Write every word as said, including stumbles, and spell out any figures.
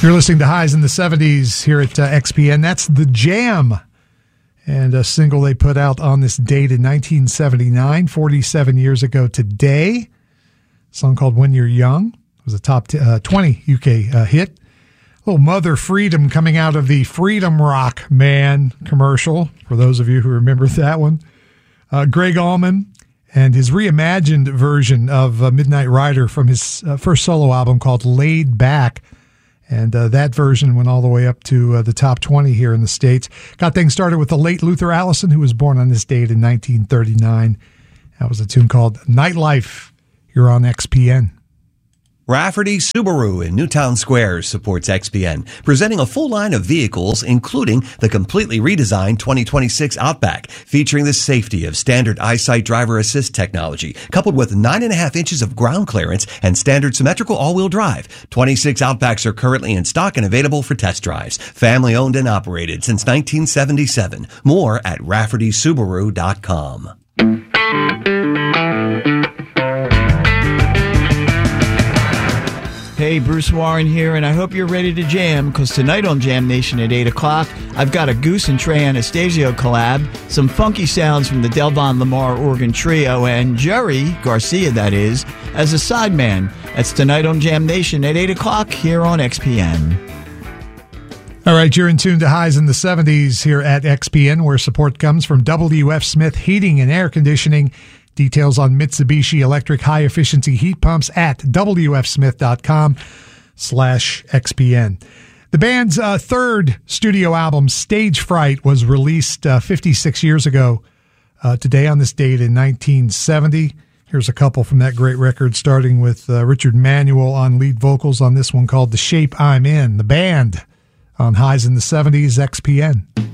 You're listening to Highs in the seventies here at uh, X P N. That's The Jam, and a single they put out on this date in nineteen seventy-nine, forty-seven years ago today. A song called When You're Young. It was a top t- uh, twenty U K uh, hit. A little Mother Freedom coming out of the Freedom Rock Man commercial, for those of you who remember that one. Uh, Greg Allman and his reimagined version of uh, Midnight Rider from his uh, first solo album called Laid Back. And uh, that version went all the way up to uh, the top twenty here in the States. Got things started with the late Luther Allison, who was born on this date in nineteen thirty-nine. That was a tune called Nightlife. You're on X P N. Rafferty Subaru in Newtown Square supports X P N, presenting a full line of vehicles, including the completely redesigned twenty twenty-six Outback, featuring the safety of standard EyeSight driver assist technology, coupled with nine and a half inches of ground clearance and standard symmetrical all-wheel drive. twenty-six Outbacks are currently in stock and available for test drives. Family owned and operated since nineteen seventy-seven. More at rafferty subaru dot com. Hey, Bruce Warren here, and I hope you're ready to jam, because tonight on Jam Nation at eight o'clock, I've got a Goose and Trey Anastasio collab, some funky sounds from the Delvon Lamar Organ Trio, and Jerry Garcia, that is, as a sideman. That's tonight on Jam Nation at eight o'clock here on X P N. All right, you're in tune to Highs in the seventies here at X P N, where support comes from W F Smith Heating and Air Conditioning. Details on Mitsubishi electric high-efficiency heat pumps at w f smith dot com slash x p n. The band's uh, third studio album, Stage Fright, was released uh, fifty-six years ago uh, today on this date in nineteen seventy. Here's a couple from that great record, starting with uh, Richard Manuel on lead vocals on this one called The Shape I'm In. The band on Highs in the seventies, X P N.